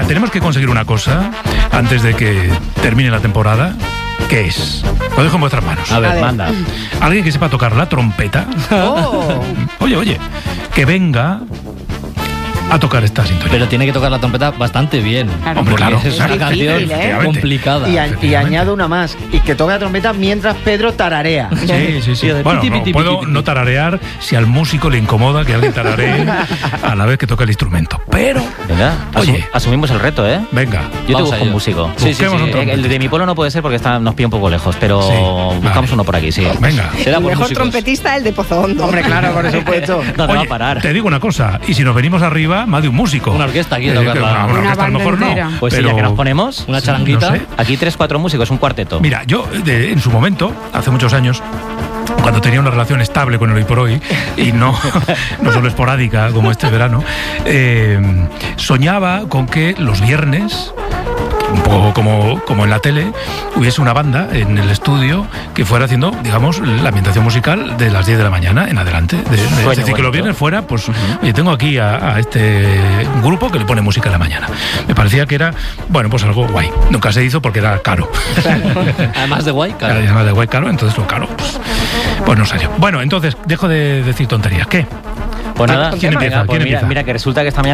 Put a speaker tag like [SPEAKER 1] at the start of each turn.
[SPEAKER 1] Mira, tenemos que conseguir una cosa antes de que termine la temporada. ¿Qué es? Lo dejo en vuestras manos.
[SPEAKER 2] A ver, manda.
[SPEAKER 1] Alguien que sepa tocar la trompeta.
[SPEAKER 3] Oh.
[SPEAKER 1] Oye, que venga a tocar esta sintonía.
[SPEAKER 2] Pero tiene que tocar la trompeta bastante bien.
[SPEAKER 3] Claro.
[SPEAKER 1] Hombre, claro.
[SPEAKER 2] Es una
[SPEAKER 3] difícil,
[SPEAKER 2] canción
[SPEAKER 3] ¿eh?
[SPEAKER 2] complicada.
[SPEAKER 4] Y añado una más, y que toque la trompeta mientras Pedro tararea.
[SPEAKER 1] Sí. Bueno, puedo no tararear si al músico le incomoda que alguien tararee a la vez que toca el instrumento. Pero,
[SPEAKER 5] Venga,
[SPEAKER 1] Oye.
[SPEAKER 5] asumimos el reto, ¿eh?
[SPEAKER 1] venga.
[SPEAKER 5] Yo
[SPEAKER 2] Vamos
[SPEAKER 5] te busco
[SPEAKER 2] a
[SPEAKER 5] un
[SPEAKER 2] ello.
[SPEAKER 5] músico.
[SPEAKER 1] Busquemos un trompetista.
[SPEAKER 5] El de mi pueblo no puede ser porque nos pilla un poco lejos, pero
[SPEAKER 1] Sí,
[SPEAKER 5] buscamos
[SPEAKER 1] vale.
[SPEAKER 5] uno por aquí, sí.
[SPEAKER 1] Venga.
[SPEAKER 2] Será
[SPEAKER 3] El
[SPEAKER 2] por
[SPEAKER 3] mejor
[SPEAKER 2] músicos.
[SPEAKER 3] trompetista, el de Pozo Hondo.
[SPEAKER 4] Hombre, claro, por supuesto.
[SPEAKER 5] No te va
[SPEAKER 1] Oye,
[SPEAKER 5] a parar.
[SPEAKER 1] te digo una cosa, y si nos venimos arriba, más de un músico.
[SPEAKER 2] Una orquesta aquí a
[SPEAKER 1] que
[SPEAKER 2] tocarla.
[SPEAKER 1] una orquesta a lo
[SPEAKER 6] banda
[SPEAKER 1] mejor
[SPEAKER 6] entera.
[SPEAKER 1] no.
[SPEAKER 5] Pues sí,
[SPEAKER 1] pero,
[SPEAKER 5] ya que nos ponemos,
[SPEAKER 2] Una charanguita.
[SPEAKER 1] no sé.
[SPEAKER 5] aquí 3-4 músicos, un cuarteto.
[SPEAKER 1] Mira, yo en su momento, hace muchos años, cuando tenía una relación estable con el Hoy por Hoy, y no solo esporádica como este verano, soñaba con que los viernes, un poco como en la tele, hubiese una banda en el estudio que fuera haciendo, digamos, la ambientación musical de las 10 de la mañana en adelante. Es decir, que
[SPEAKER 5] bonito.
[SPEAKER 1] los viernes fuera, pues, oye, tengo aquí a este grupo que le pone música en la mañana. Me parecía que era, bueno, pues algo guay. Nunca se hizo porque era caro.
[SPEAKER 2] Además de guay,
[SPEAKER 1] Claro,
[SPEAKER 2] claro.
[SPEAKER 1] además de guay caro, entonces lo caro, pues no salió. Bueno, entonces, dejo de decir tonterías. ¿Qué?
[SPEAKER 5] Pues nada,
[SPEAKER 1] ¿Quién empieza?
[SPEAKER 5] venga, pues
[SPEAKER 1] ¿Quién empieza?
[SPEAKER 5] mira que resulta que esta mañana